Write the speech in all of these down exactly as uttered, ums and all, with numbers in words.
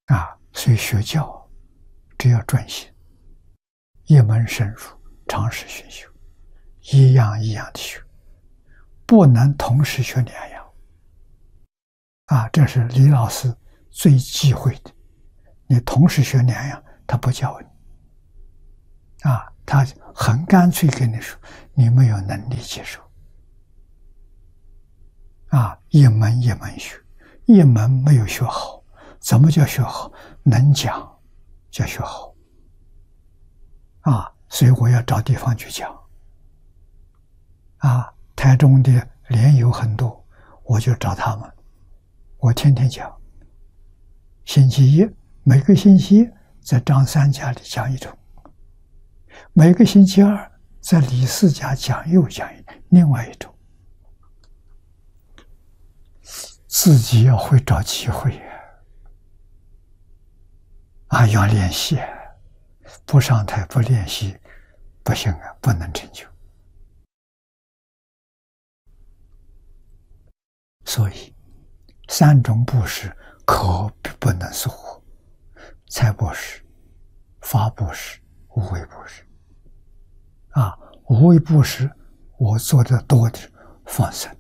啊，所以学教只要专心，一门深入，长时熏修，一样一样的学，不能同时学两样。啊，这是李老师最忌讳的。你同时学两样，他不教你。啊，他很干脆跟你说，你没有能力接受。啊，一门一门学，一门没有学好，怎么叫学好？能讲叫学好。啊，所以我要找地方去讲。啊，台中的莲友很多，我就找他们，我天天讲。星期一，每个星期一在张三家里讲一种，每个星期二在李四家讲又讲另外一种。自己要会找机会啊，要练习，不上台不练习不行啊，不能成就。所以三种布施可不能疏忽：财布施、法布施、无为布施。啊，无为布施我做的多的放生、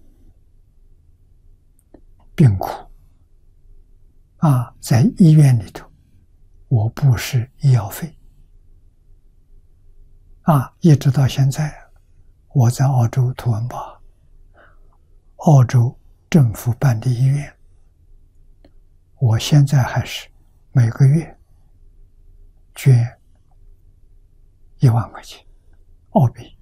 病苦。啊，在医院里头，我布施医药费。啊，一直到现在，我在澳洲图文巴，澳洲政府办的医院，我现在还是每个月捐一万块钱澳币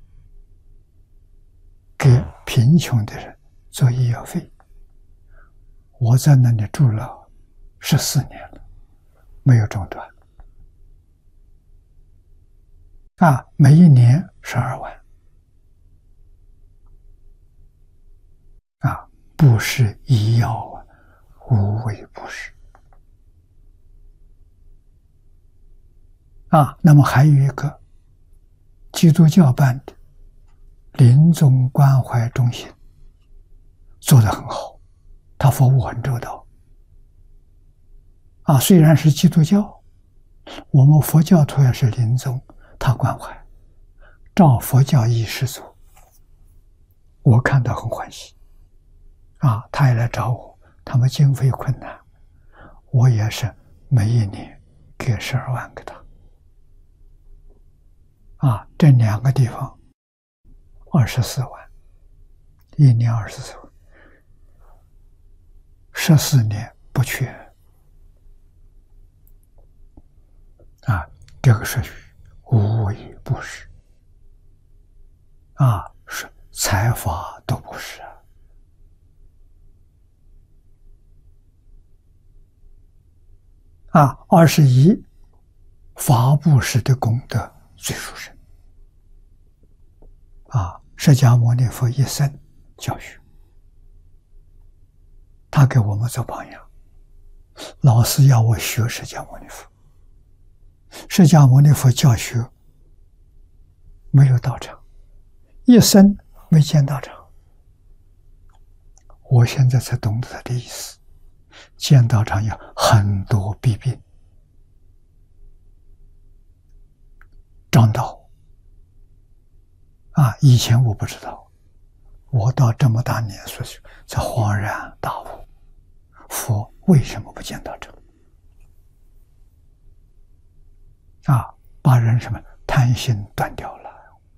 给贫穷的人做医药费。我在那里住了十四年了，没有中断。啊，每一年十二万。啊，布施医药啊，无为布施。啊，那么还有一个基督教办的临终关怀中心，做得很好，他服务很周到。啊，虽然是基督教，我们佛教徒也是临终，他关怀，照佛教仪式做，我看到很欢喜。啊，他也来找我，他们经费困难，我也是每一年给十二万给他。啊，这两个地方二十四万，一年二十四万，十四年不缺。啊，这个属于无为布施。啊，是财法都不是啊。啊，二十一，法布施的功德最殊胜。啊，释迦牟尼佛一生教学，他给我们做榜样。老师要我学释迦牟尼佛，释迦牟尼佛教学没有道场，一生没见道场。我现在才懂得他的意思，见道场有很多弊病。张道啊，以前我不知道，我到这么大年岁数才恍然大悟，佛为什么不见道场？啊，把人什么贪心断掉了。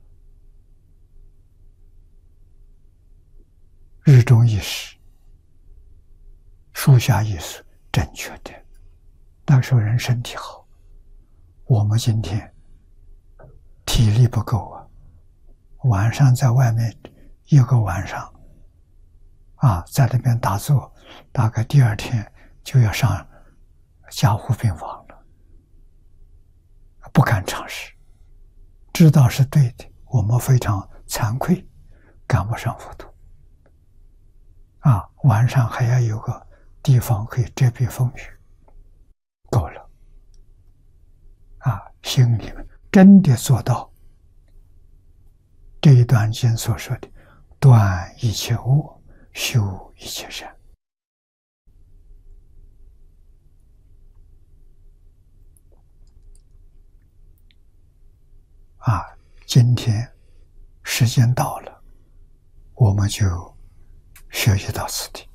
日中一时，树下一时，正确的。那个时候人身体好，我们今天体力不够啊，晚上在外面一个晚上啊，在那边打坐，大概第二天就要上加护病房了，不敢尝试，知道是对的，我们非常惭愧，赶不上佛陀。啊，晚上还要有个地方可以遮蔽风雨，够了。啊，心里面真的做到这一段经所说的断一切恶，修一切善。 啊，今天时间到了，我们就学习到此地。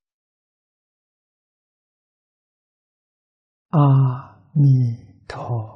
阿弥陀